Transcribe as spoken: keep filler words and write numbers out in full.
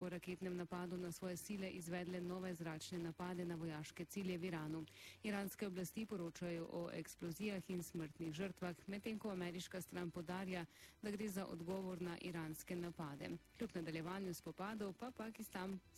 po raketnem napadu na svoje sile izvedle nove zračne napade na vojaške cilje v Iranu. Iranske oblasti poročajo o eksplozijah in smrtnih žrtvah, medtem ko ameriška stran podarja, da gre za odgovor na iranske napade. Kljub nadaljevanju spopadov pa Pakistan